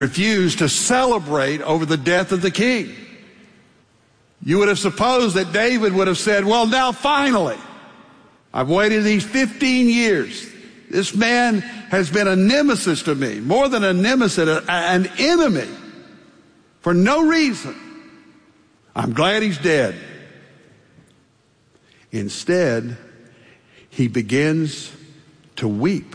refused to celebrate over the death of the king. You would have supposed that David would have said, well, now finally, I've waited these 15 years. This man has been a nemesis to me, more than a nemesis, an enemy, for no reason. I'm glad he's dead. Instead, he begins to weep.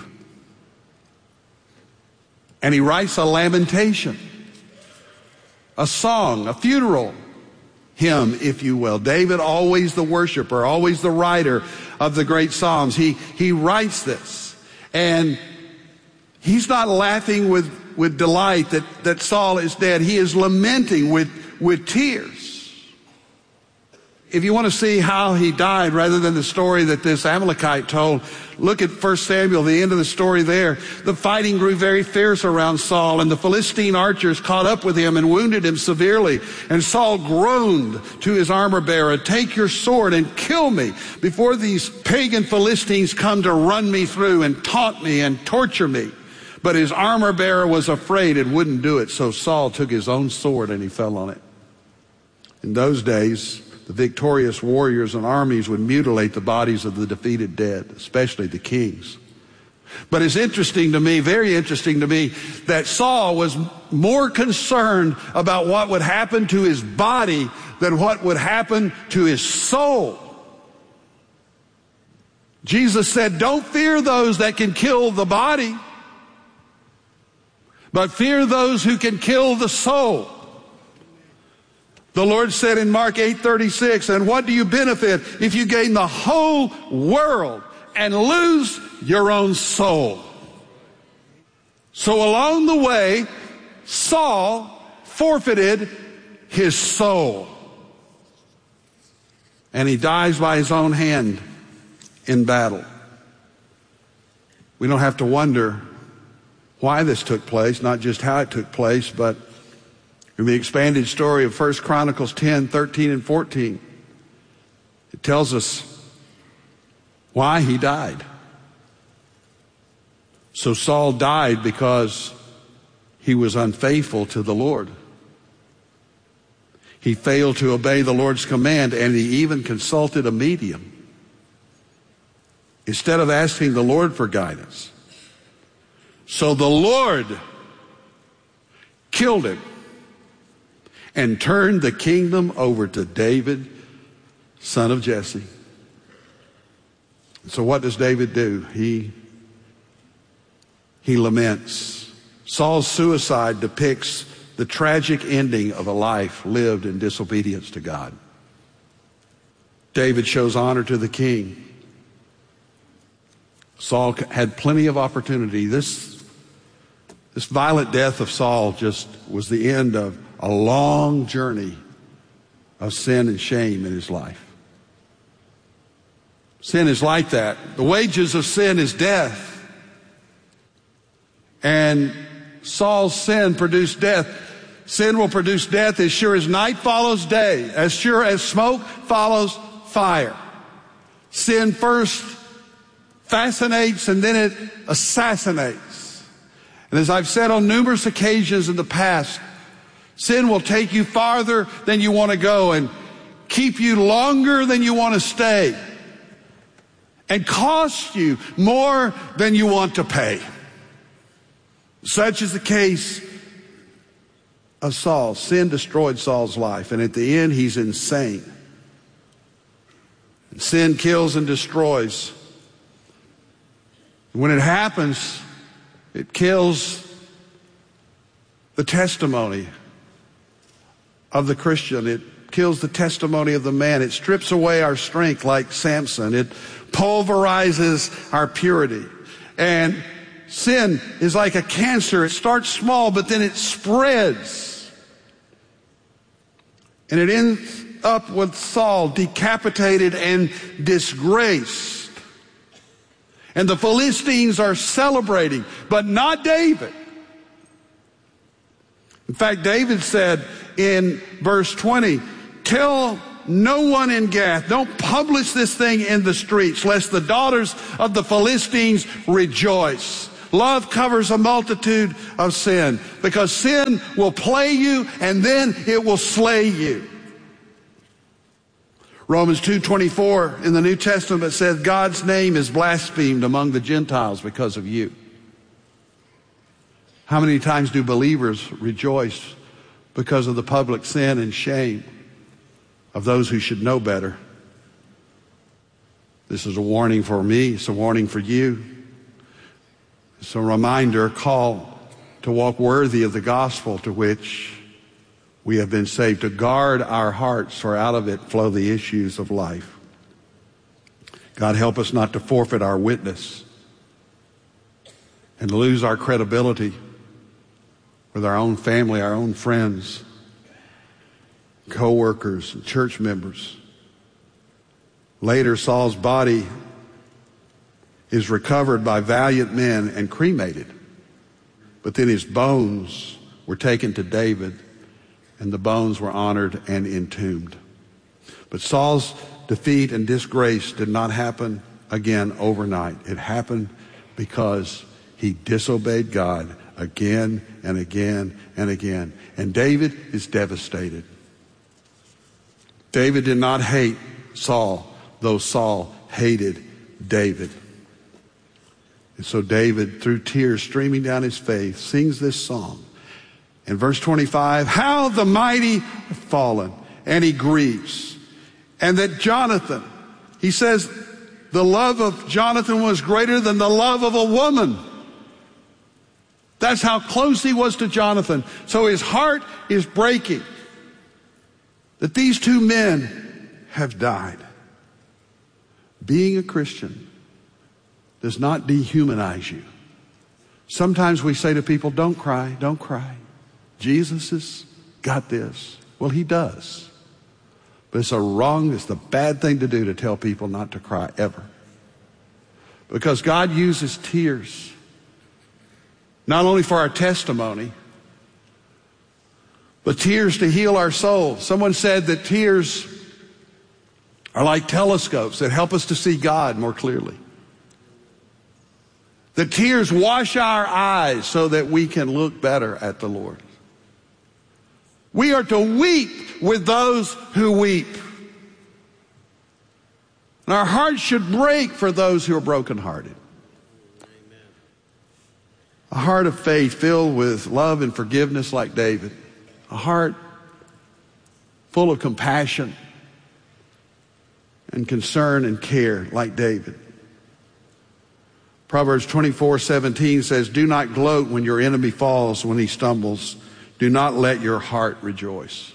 And he writes a lamentation, a song, a funeral hymn, if you will. David, always the worshiper, always the writer of the great Psalms. He writes this. And he's not laughing with delight that Saul is dead. He is lamenting with tears. If you want to see how he died rather than the story that this Amalekite told, look at 1 Samuel, the end of the story there. The fighting grew very fierce around Saul, and the Philistine archers caught up with him and wounded him severely. And Saul groaned to his armor bearer, take your sword and kill me before these pagan Philistines come to run me through and taunt me and torture me. But his armor bearer was afraid and wouldn't do it, so Saul took his own sword and he fell on it. In those days, the victorious warriors and armies would mutilate the bodies of the defeated dead, especially the kings. But it's interesting to me, very interesting to me, that Saul was more concerned about what would happen to his body than what would happen to his soul. Jesus said, don't fear those that can kill the body, but fear those who can kill the soul. The Lord said in Mark 8:36, and what do you benefit if you gain the whole world and lose your own soul? So along the way, Saul forfeited his soul. And he dies by his own hand in battle. We don't have to wonder why this took place, not just how it took place, but in the expanded story of 1 Chronicles 10, 13, and 14, it tells us why he died. So Saul died because he was unfaithful to the Lord. He failed to obey the Lord's command, and he even consulted a medium instead of asking the Lord for guidance. So the Lord killed him and turned the kingdom over to David, son of Jesse. So what does David do? He laments. Saul's suicide depicts the tragic ending of a life lived in disobedience to God. David shows honor to the king. Saul had plenty of opportunity. This violent death of Saul just was the end of a long journey of sin and shame in his life. Sin is like that. The wages of sin is death. And Saul's sin produced death. Sin will produce death as sure as night follows day, as sure as smoke follows fire. Sin first fascinates and then it assassinates. And as I've said on numerous occasions in the past, sin will take you farther than you want to go and keep you longer than you want to stay and cost you more than you want to pay. Such is the case of Saul. Sin destroyed Saul's life, and at the end he's insane. And sin kills and destroys. When it happens, it kills the testimony of the Christian. It kills the testimony of the man. It strips away our strength like Samson. It pulverizes our purity. And sin is like a cancer. It starts small, but then it spreads. And it ends up with Saul decapitated and disgraced. And the Philistines are celebrating, but not David. In fact, David said in verse 20, tell no one in Gath, don't publish this thing in the streets, lest the daughters of the Philistines rejoice. Love covers a multitude of sin, because sin will play you and then it will slay you. Romans 2:24 in the New Testament says God's name is blasphemed among the Gentiles because of you. How many times do believers rejoice because of the public sin and shame of those who should know better? This is a warning for me. It's a warning for you. It's a reminder, a call to walk worthy of the gospel to which we have been saved, to guard our hearts, for out of it flow the issues of life. God, help us not to forfeit our witness and lose our credibility with our own family, our own friends, co-workers, and church members. Later, Saul's body is recovered by valiant men and cremated. But then his bones were taken to David, and the bones were honored and entombed. But Saul's defeat and disgrace did not happen again overnight. It happened because he disobeyed God again and again and again. And David is devastated. David did not hate Saul, though Saul hated David. And so David, through tears streaming down his face, sings this song. In verse 25, how the mighty have fallen, and he grieves. And that Jonathan, he says, the love of Jonathan was greater than the love of a woman. That's how close he was to Jonathan. So his heart is breaking that these two men have died. Being a Christian does not dehumanize you. Sometimes we say to people, don't cry, don't cry. Jesus has got this. Well, he does. But it's the bad thing to do to tell people not to cry ever. Because God uses tears not only for our testimony, but tears to heal our soul. Someone said that tears are like telescopes that help us to see God more clearly. The tears wash our eyes so that we can look better at the Lord. We are to weep with those who weep. And our hearts should break for those who are brokenhearted. A heart of faith filled with love and forgiveness like David. A heart full of compassion and concern and care like David. Proverbs 24:17 says, do not gloat when your enemy falls, when he stumbles. Do not let your heart rejoice.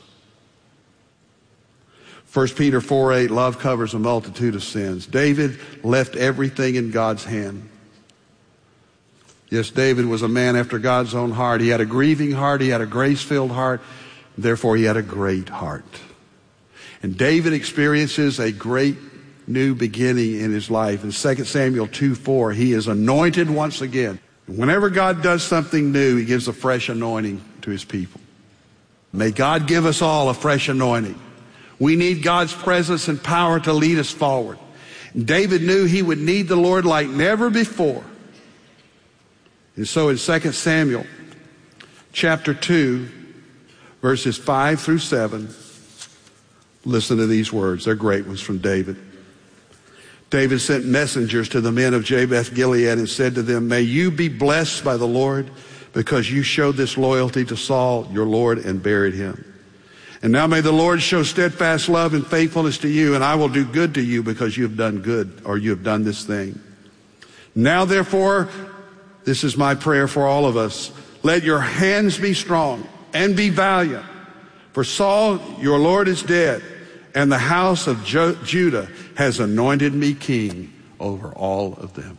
1 Peter 4:8, love covers a multitude of sins. David left everything in God's hand. Yes, David was a man after God's own heart. He had a grieving heart. He had a grace-filled heart. Therefore, he had a great heart. And David experiences a great new beginning in his life. In 2 Samuel 2:4, he is anointed once again. Whenever God does something new, he gives a fresh anointing to his people. May God give us all a fresh anointing. We need God's presence and power to lead us forward. David knew he would need the Lord like never before. And so in 2 Samuel chapter 2, verses 5 through 7, listen to these words. They're great ones from David. David sent messengers to the men of Jabesh Gilead and said to them, may you be blessed by the Lord, because you showed this loyalty to Saul, your Lord, and buried him. And now may the Lord show steadfast love and faithfulness to you, and I will do good to you because you have done good, or you have done this thing. Now therefore, this is my prayer for all of us. Let your hands be strong and be valiant. For Saul, your Lord, is dead, and the house of Judah has anointed me king over all of them.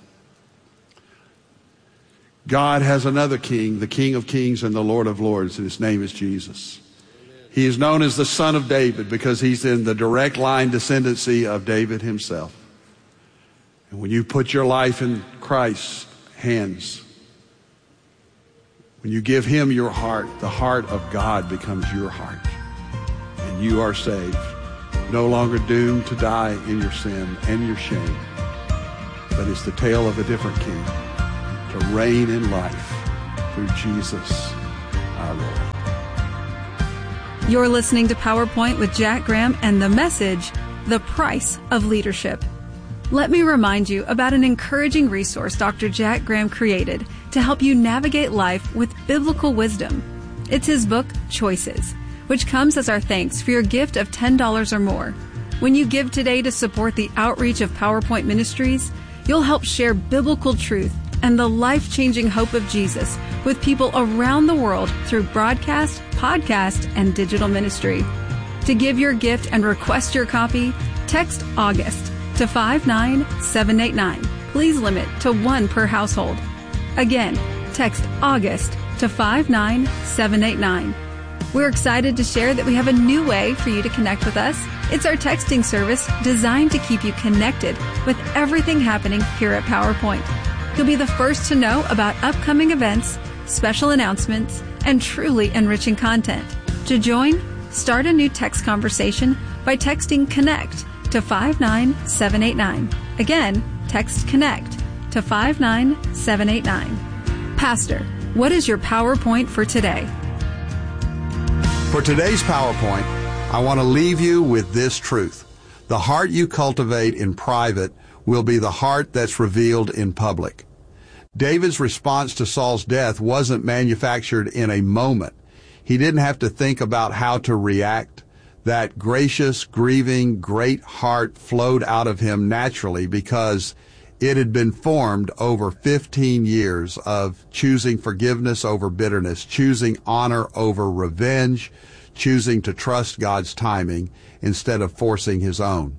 God has another king, the King of Kings and the Lord of Lords, and his name is Jesus. He is known as the Son of David because he's in the direct line descendancy of David himself. And when you put your life in Christ's hands, when you give him your heart, the heart of God becomes your heart. And you are saved, no longer doomed to die in your sin and your shame. But it's the tale of a different king. to reign in life through Jesus our Lord. You're listening to PowerPoint with Jack Graham and the message, The Price of Leadership. Let me remind you about an encouraging resource Dr. Jack Graham created to help you navigate life with biblical wisdom. It's his book, Choices, which comes as our thanks for your gift of $10 or more. When you give today to support the outreach of PowerPoint Ministries, you'll help share biblical truth and the life-changing hope of Jesus with people around the world through broadcast, podcast, and digital ministry. To give your gift and request your copy, text August to 59789. Please limit to one per household. Again, text August to 59789. We're excited to share that we have a new way for you to connect with us. It's our texting service designed to keep you connected with everything happening here at PowerPoint. You'll be the first to know about upcoming events, special announcements, and truly enriching content. To join, start a new text conversation by texting CONNECT to 59789. Again, text CONNECT to 59789. Pastor, what is your PowerPoint for today? For today's PowerPoint, I want to leave you with this truth. The heart you cultivate in private will be the heart that's revealed in public. David's response to Saul's death wasn't manufactured in a moment. He didn't have to think about how to react. That gracious, grieving, great heart flowed out of him naturally because it had been formed over 15 years of choosing forgiveness over bitterness, choosing honor over revenge, choosing to trust God's timing instead of forcing his own.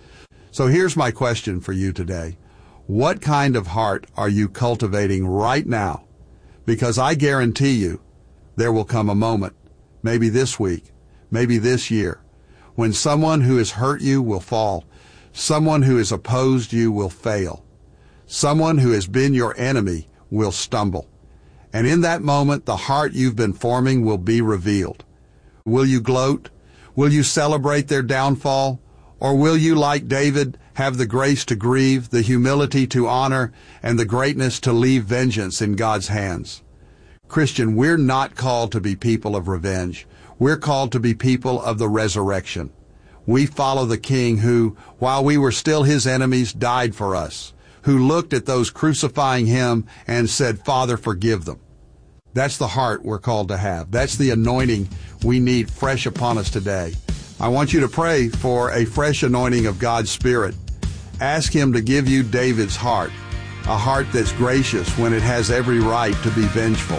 So here's my question for you today. What kind of heart are you cultivating right now? Because I guarantee you there will come a moment, maybe this week, maybe this year, when someone who has hurt you will fall, someone who has opposed you will fail, someone who has been your enemy will stumble. And in that moment, the heart you've been forming will be revealed. Will you gloat? Will you celebrate their downfall? Or will you, like David, have the grace to grieve, the humility to honor, and the greatness to leave vengeance in God's hands? Christian, we're not called to be people of revenge. We're called to be people of the resurrection. We follow the King who, while we were still his enemies, died for us, who looked at those crucifying him and said, Father, forgive them. That's the heart we're called to have. That's the anointing we need fresh upon us today. I want you to pray for a fresh anointing of God's Spirit. Ask him to give you David's heart, a heart that's gracious when it has every right to be vengeful,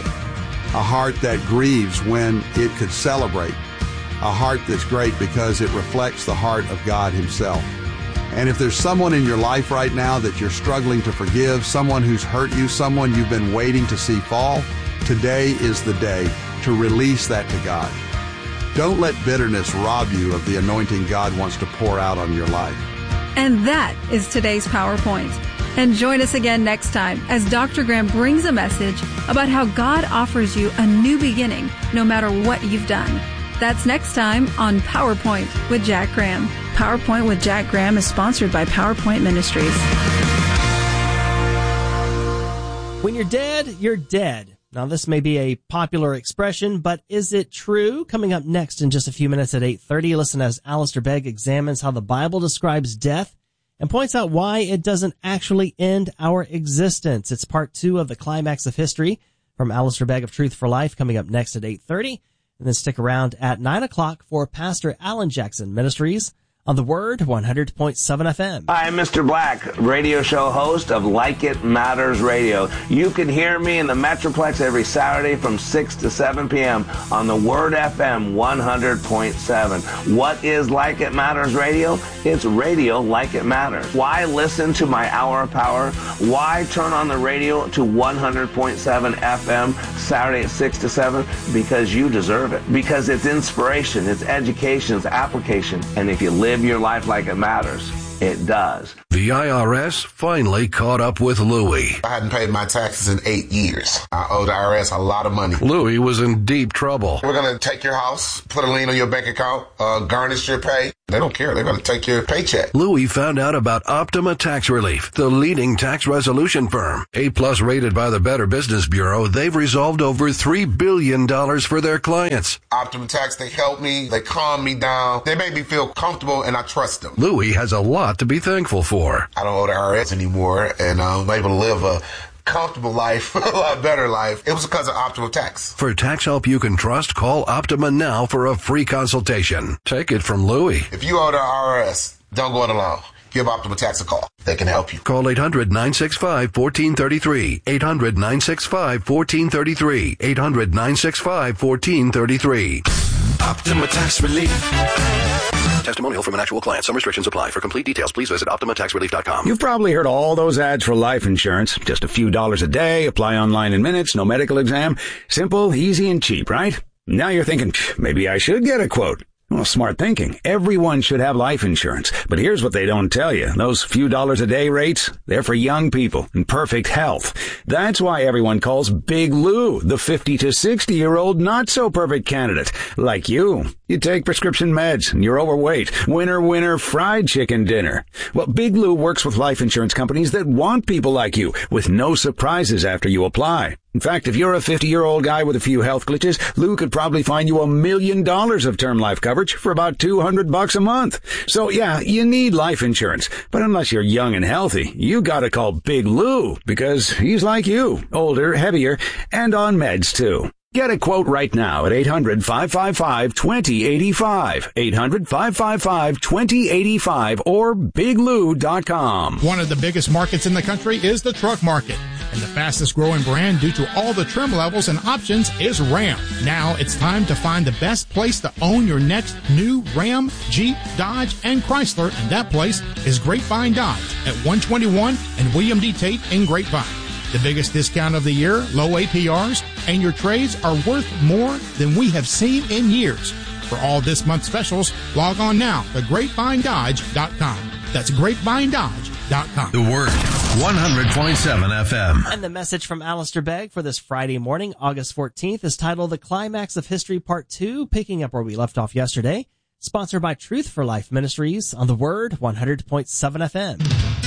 a heart that grieves when it could celebrate, a heart that's great because it reflects the heart of God himself. And if there's someone in your life right now that you're struggling to forgive, someone who's hurt you, someone you've been waiting to see fall, today is the day to release that to God. Don't let bitterness rob you of the anointing God wants to pour out on your life. And that is today's PowerPoint. And join us again next time as Dr. Graham brings a message about how God offers you a new beginning no matter what you've done. That's next time on PowerPoint with Jack Graham. PowerPoint with Jack Graham is sponsored by PowerPoint Ministries. When you're dead, you're dead. Now, this may be a popular expression, but is it true? Coming up next in just a few minutes at 8:30, listen as Alistair Begg examines how the Bible describes death and points out why it doesn't actually end our existence. It's part 2 of the Climax of History from Alistair Begg of Truth for Life, coming up next at 8:30. And then stick around at 9 o'clock for Pastor Alan Jackson Ministries on the Word 100.7 FM. Hi, I'm Mr. Black, radio show host of Like It Matters Radio. You can hear me in the Metroplex every Saturday from 6 to 7 p.m. on the Word FM 100.7. What is Like It Matters Radio? It's radio like it matters. Why listen to my Hour of Power? Why turn on the radio to 100.7 FM Saturday at 6 to 7? Because you deserve it. Because it's inspiration, it's education, it's application. And if you live your life like it matters, it does. The IRS finally caught up with Louie. I hadn't paid my taxes in 8 years. I owe the IRS a lot of money. Louie was in deep trouble. We're going to take your house, put a lien on your bank account, garnish your pay. They don't care. They're going to take your paycheck. Louis found out about Optima Tax Relief, the leading tax resolution firm. A+ rated by the Better Business Bureau, they've resolved over $3 billion for their clients. Optima Tax, they help me. They calm me down. They make me feel comfortable, and I trust them. Louis has a lot to be thankful for. I don't owe the IRS anymore, and I'm able to live a comfortable life, a lot better life. It was because of Optima Tax. For tax help you can trust, call Optima now for a free consultation. Take it from Louis. If you owe the IRS, don't go it alone. Give Optima Tax a call. They can help you. Call 800-965-1433. 800-965-1433. 800-965-1433. Optima Tax Relief. Testimonial from an actual client. Some restrictions apply. For complete details, please visit OptimaTaxRelief.com. You've probably heard all those ads for life insurance. Just a few dollars a day, apply online in minutes, no medical exam. Simple, easy, and cheap, right? Now you're thinking, maybe I should get a quote. Well, smart thinking. Everyone should have life insurance. But here's what they don't tell you. Those few dollars a day rates, they're for young people in perfect health. That's why everyone calls Big Lou the 50 to 60-year-old not-so-perfect candidate. Like you. You take prescription meds and you're overweight. Winner, fried chicken dinner. Well, Big Lou works with life insurance companies that want people like you with no surprises after you apply. In fact, if you're a 50-year-old guy with a few health glitches, Lou could probably find you $1 million of term life coverage for about $200 a month. So yeah, you need life insurance. But unless you're young and healthy, you gotta call Big Lou because he's like you, older, heavier, and on meds too. Get a quote right now at 800-555-2085, 800-555-2085, or biglou.com. One of the biggest markets in the country is the truck market. And the fastest growing brand due to all the trim levels and options is Ram. Now it's time to find the best place to own your next new Ram, Jeep, Dodge, and Chrysler. And that place is Grapevine Dodge at 121 and William D. Tate in Grapevine. The biggest discount of the year, low APRs, and your trades are worth more than we have seen in years. For all this month's specials, log on now to GrapevineDodge.com. That's GrapevineDodge.com. The Word, 100.7 FM. And the message from Alistair Begg for this Friday morning, August 14th, is titled The Climax of History Part 2, picking up where we left off yesterday. Sponsored by Truth for Life Ministries on The Word, 100.7 FM.